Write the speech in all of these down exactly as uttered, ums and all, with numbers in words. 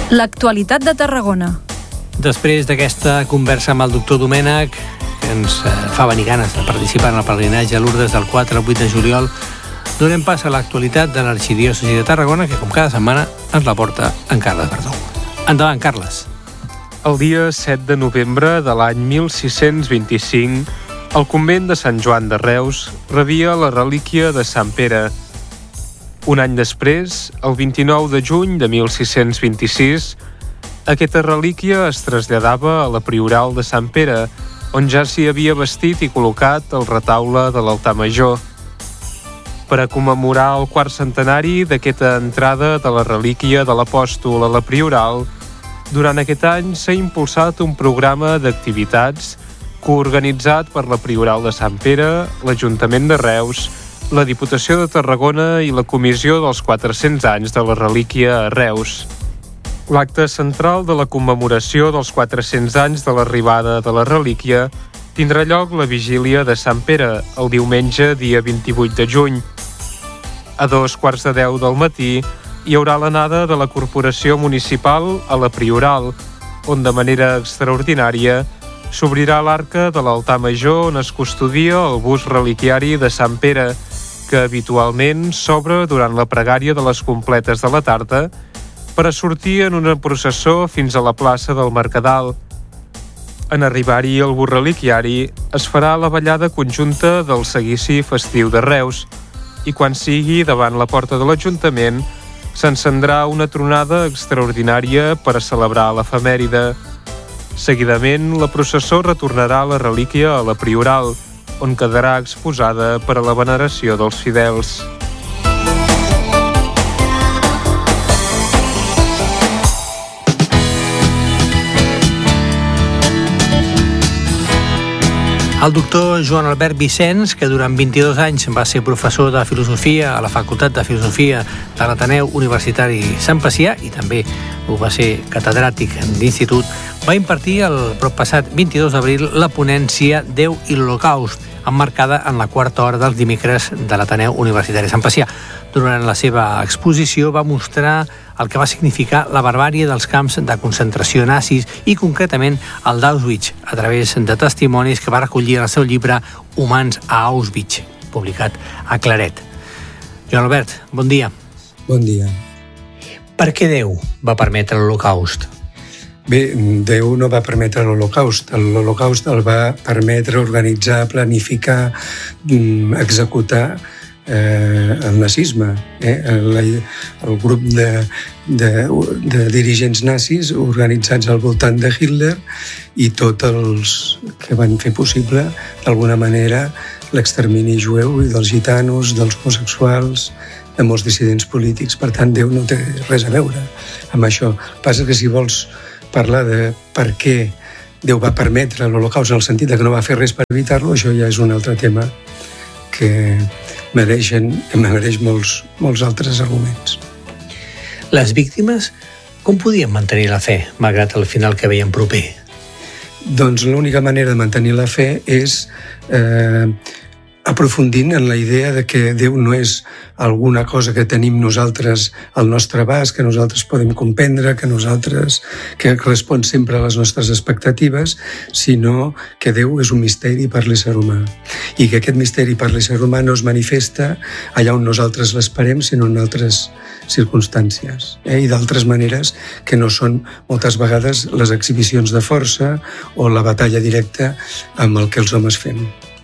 L'actualitat de Tarragona. Després d'aquesta conversa amb el doctor Domènech, que ens fa venir ganes de participar en el pelegrinatge a Lourdes del quatre al vuit de juliol, donem pas a l'actualitat de l'Arxidiòcesi de Tarragona, que com cada setmana ens la porta en Carles Verdú. Endavant, Carles. El dia set de novembre de l'any mil sis-cents vint-i-cinc, el convent de Sant Joan de Reus rebia la relíquia de Sant Pere. Un any després, el vint-i-nou de juny de mil sis-cents vint-i-sis, aquesta relíquia es traslladava a la Prioral de Sant Pere, on ja s'hi havia vestit i col·locat el retaule de l'altar major. Per a commemorar el quart centenari d'aquesta entrada de la relíquia de l'apòstol a la Prioral, durant aquest any s'ha impulsat un programa d'activitats coorganitzat per la Prioral de Sant Pere, l'Ajuntament de Reus, la Diputació de Tarragona i la Comissió dels quatre-cents anys de la relíquia a Reus. L'acte central de la commemoració dels quatre-cents anys de l'arribada de la relíquia tindrà lloc la vigília de Sant Pere, el diumenge dia vint-i-vuit de juny. A dos quarts de deu del matí hi haurà l'anada de la Corporació Municipal a la Prioral, on de manera extraordinària s'obrirà l'arca de l'altar major on es custodia el bust reliquiari de Sant Pere, que habitualment s'obre durant la pregària de les completes de la tarda per a sortir en una processó fins a la plaça del Mercadal. En arribar-hi el bust reliquiari es farà la ballada conjunta del seguici festiu de Reus i quan sigui davant la porta de l'Ajuntament s'encendrà una tronada extraordinària per a celebrar l'efemèride. Seguidament, la processó retornarà la relíquia a la Prioral, on quedarà exposada per a la veneració dels fidels. El doctor Joan Albert Vicenç, que durant vint-i-dos anys va ser professor de Filosofia a la Facultat de Filosofia de l'Ateneu Universitari Sant Pacià i també ho va ser catedràtic d'institut, va impartir el proppassat vint-i-dos d'abril la ponència Déu i l'Holocaust, emmarcada en la quarta hora dels dimecres de l'Ateneu Universitari Sant Pacià. Durant la seva exposició va mostrar el que va significar la barbàrie dels camps de concentració nazis i concretament el d'Auschwitz, a través de testimonis que va recollir en el seu llibre Humans a Auschwitz, publicat a Claret. Joan Albert, bon dia. Bon dia. Per què Déu va permetre l'Holocaust? Bé, Déu no va permetre l'Holocaust. L'Holocaust el va permetre organitzar, planificar, executar eh, el nazisme. Eh? El, el grup de, de, de dirigents nazis organitzats al voltant de Hitler i tots els que van fer possible, d'alguna manera, l'extermini jueu i dels gitanos, dels homosexuals, de molts dissidents polítics. Per tant, Déu no té res a veure amb això. El que passa que si vols parlar de per què Déu va permetre l'Holocaust en el sentit que no va fer res per evitar-lo, això ja és un altre tema que mereixen, que mereix molts, molts altres arguments. Les víctimes com podien mantenir la fe, malgrat el final que veien proper? Doncs l'única manera de mantenir la fe és eh, aprofundint en la idea de que Déu no és alguna cosa que tenim nosaltres al nostre abast, que nosaltres podem comprendre, que nosaltres que respon sempre a les nostres expectatives, sinó que Déu és un misteri per l'ésser humà. I que aquest misteri per l'ésser humà no es manifesta allà on nosaltres l'esperem, sinó en altres circumstàncies. Eh? I d'altres maneres que no són moltes vegades les exhibicions de força o la batalla directa amb el que els homes fem.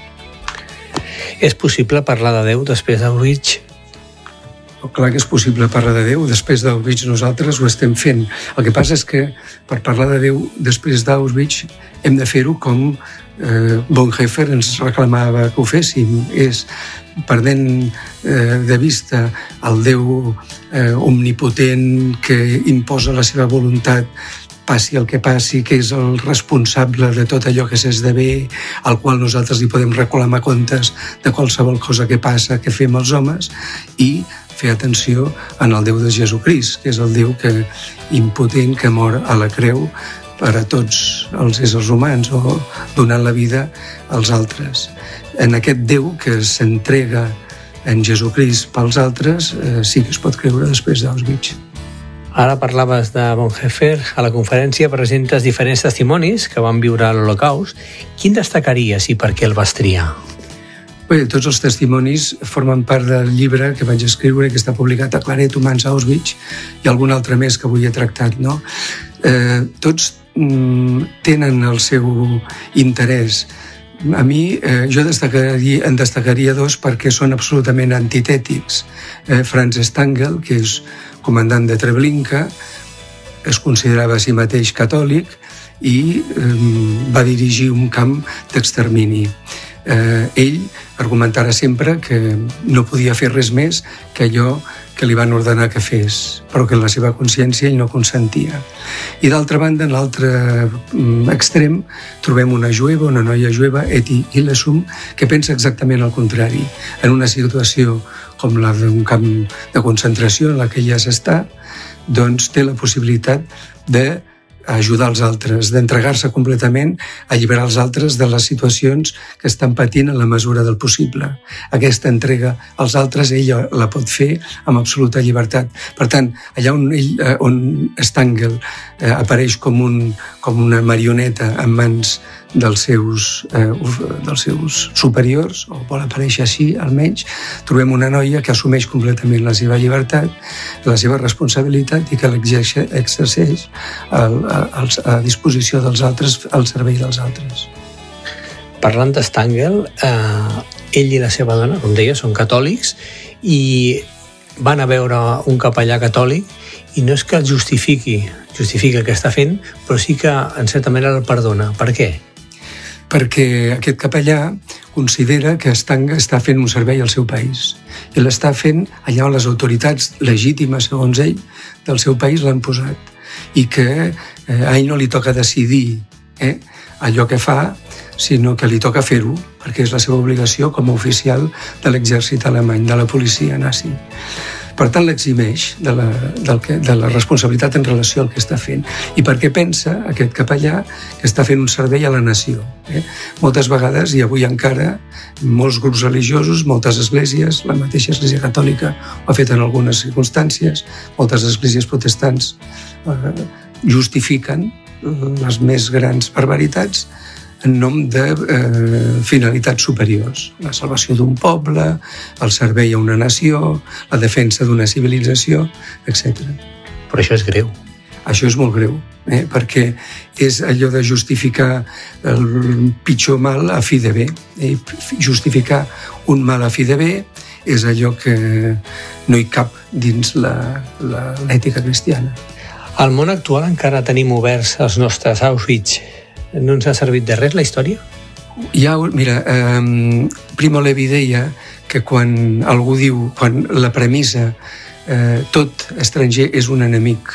És possible parlar de Déu després d'Auschwitz? Clar que és possible parlar de Déu després d'Auschwitz, nosaltres ho estem fent. El que passa és que per parlar de Déu després d'Auschwitz hem de fer-ho com eh, Bonhoeffer ens reclamava que ho féssim, és perdent eh, de vista el Déu eh, omnipotent que imposa la seva voluntat passi el que passi, que és el responsable de tot allò que s'esdevé, al qual nosaltres li podem reclamar comptes de qualsevol cosa que passa, que fem els homes, i fer atenció en el Déu de Jesucrist, que és el Déu que, impotent que mor a la creu per a tots els éssers humans o donant la vida als altres. En aquest Déu que s'entrega en Jesucrist pels altres, eh, sí que es pot creure després d'Auschwitz. Ara parlaves de Bonhoeffer. A la conferència presentes diferents testimonis que van viure l'Holocaust. Quin destacaries i per què el vas triar? Bé, tots els testimonis formen part del llibre que vaig escriure, que està publicat a Claret, Humans a Auschwitz, i algun altre més que avui he tractat, no? Eh, tots mm, tenen el seu interès. A mi, eh, jo destacaria, en destacaria dos perquè són absolutament antitètics. Eh, Franz Stangl, que és comandant de Treblinka, es considerava a si mateix catòlic i eh, va dirigir un camp d'extermini. Eh, ell argumentara sempre que no podia fer res més que allò que li van ordenar que fes, però que en la seva consciència ell no consentia. I d'altra banda, en l'altre extrem, trobem una jueva, una noia jueva, Etty Hillesum, que pensa exactament el contrari. En una situació com la d'un camp de concentració en la que ella s'està, doncs té la possibilitat de ajudar els altres, d'entregar-se completament a alliberar els altres de les situacions que estan patint en la mesura del possible. Aquesta entrega als altres ella la pot fer amb absoluta llibertat. Per tant, allà on, ell, on Stangl eh, apareix com, un, com una marioneta en mans dels seus, eh, dels seus superiors, o vol aparèixer així almenys, trobem una noia que assumeix completament la seva llibertat, la seva responsabilitat i que l'exerceix a, a, a disposició dels altres, al servei dels altres. Parlant de Stangl, eh, ell i la seva dona, com deia, són catòlics i van a veure un capellà catòlic i no és que el justifiqui, justifica el que està fent, però sí que en certa manera el perdona. Per què? Perquè aquest capellà considera que està, està fent un servei al seu país i l'està fent allà on les autoritats legítimes, segons ell, del seu país l'han posat i que eh, a ell no li toca decidir eh, allò que fa, sinó que li toca fer-ho, perquè és la seva obligació com a oficial de l'exèrcit alemany, de la policia nazi. Per tant, l'eximeix de la, del que, de la responsabilitat en relació al que està fent. I perquè pensa, aquest capellà, que està fent un servei a la nació. Eh? Moltes vegades, i avui encara, molts grups religiosos, moltes esglésies, la mateixa església catòlica ho ha fet en algunes circumstàncies, moltes esglésies protestants eh, justifiquen les més grans barbaritats en nom de eh, finalitats superiors. La salvació d'un poble, el servei a una nació, la defensa d'una civilització, etcètera. Però això és greu. Això és molt greu, eh? perquè és allò de justificar el pitjor mal a fi de bé. Eh? Justificar un mal a fi de bé és allò que no hi cap dins la, la, l'ètica cristiana. Al món actual encara tenim oberts els nostres Auschwitz. No ens ha servit de res la història? Ja, mira, eh, Primo Levi deia que quan algú diu, quan la premissa eh, tot estranger és un enemic,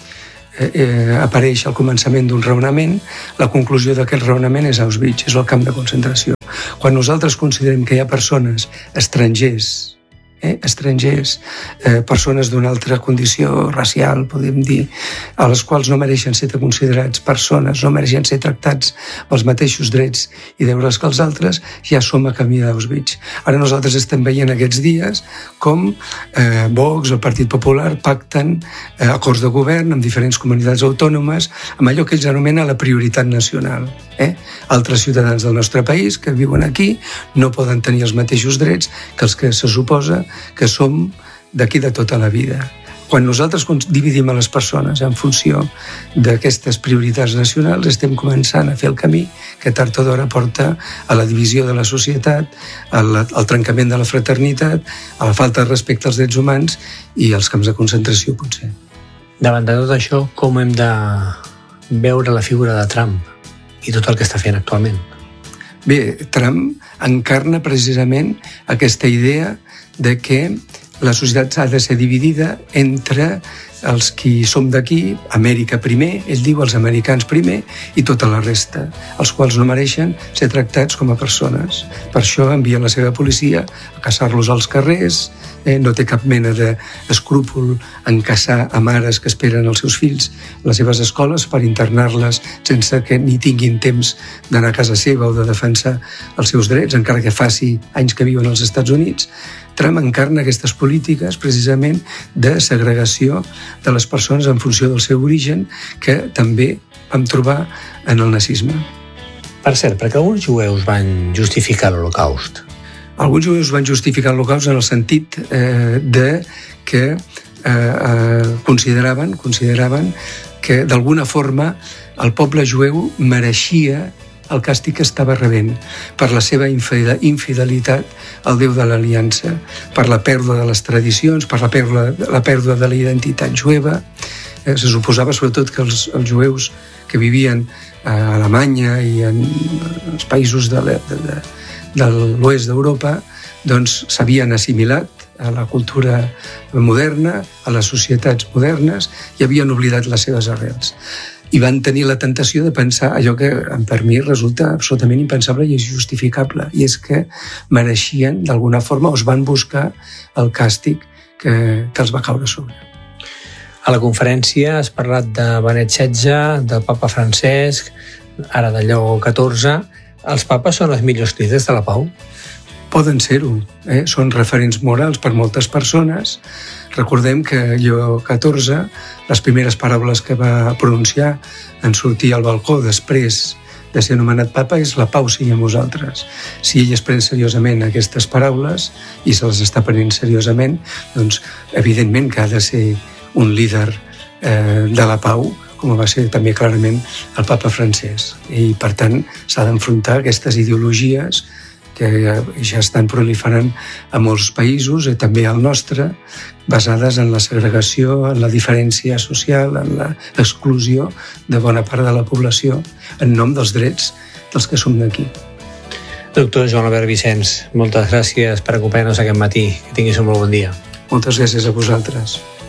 eh, eh, apareix al començament d'un raonament, la conclusió d'aquest raonament és Auschwitz, és el camp de concentració. Quan nosaltres considerem que hi ha persones estrangers, Eh, estrangers, eh, persones d'una altra condició racial, podem dir, a les quals no mereixen ser considerats persones, no mereixen ser tractats pels mateixos drets i deures que els altres, ja som a camí d'Auschwitz. Ara nosaltres estem veient aquests dies com eh, Vox, el Partit Popular, pacten eh, acords de govern amb diferents comunitats autònomes, amb allò que ells anomenen la prioritat nacional. Eh? Altres ciutadans del nostre país que viuen aquí no poden tenir els mateixos drets que els que se suposa que som d'aquí de tota la vida. Quan nosaltres dividim a les persones en funció d'aquestes prioritats nacionals, estem començant a fer el camí que tard o d'hora porta a la divisió de la societat, al, al trencament de la fraternitat, a la falta de respecte als drets humans i als camps de concentració, potser. Davant de tot això, com hem de veure la figura de Trump i tot el que està fent actualment? Bé, Trump encarna precisament aquesta idea de que la societat ha de ser dividida entre els qui som d'aquí, Amèrica primer, ell diu els americans primer, i tota la resta, els quals no mereixen ser tractats com a persones. Per això envia la seva policia a caçar-los als carrers, eh, no té cap mena d'escrúpol en caçar a mares que esperen els seus fills a les seves escoles per internar-les sense que ni tinguin temps d'anar a casa seva o de defensar els seus drets, encara que faci anys que viuen als Estats Units. Trump encarna aquestes polítiques precisament de segregació de les persones en funció del seu origen, que també vam trobar en el nazisme. Per cert, perquè alguns jueus van justificar l'Holocaust. Alguns jueus van justificar l'Holocaust en el sentit eh, de que eh, eh, consideraven, consideraven que d'alguna forma el poble jueu mereixia el càstig que estava rebent per la seva infidelitat al Déu de l'Aliança, per la pèrdua de les tradicions, per la pèrdua, la pèrdua de la identitat jueva. Eh, se suposava sobretot que els, els jueus que vivien a Alemanya i en els països de, de, de, de l'oest d'Europa doncs s'havien assimilat a la cultura moderna, a les societats modernes, i havien oblidat les seves arrels. I van tenir la tentació de pensar allò que per mi resulta absolutament impensable i injustificable, i és que mereixien d'alguna forma, o es van buscar el càstig que, que els va caure a sobre. A la conferència has parlat de Benet setze, del papa Francesc, ara de Lleó catorze. Els papes són els millors líders de la pau? Poden ser-ho, eh? Són referents morals per moltes persones. Recordem que Lleó catorze, les primeres paraules que va pronunciar en sortir al balcó després de ser nomenat papa és la pau sigui amb vosaltres. Si ell es pren seriosament aquestes paraules i se les està prenent seriosament, doncs evidentment que ha de ser un líder eh, de la pau, com va ser també clarament el papa Francesc. I per tant s'ha d'enfrontar aquestes ideologies que ja estan proliferant a molts països, i també al nostre, basades en la segregació, en la diferència social, en l'exclusió de bona part de la població, en nom dels drets dels que som d'aquí. Doctor Joan Albert Vicens, moltes gràcies per acompanyar-nos aquest matí. Que tinguis un molt bon dia. Moltes gràcies a vosaltres.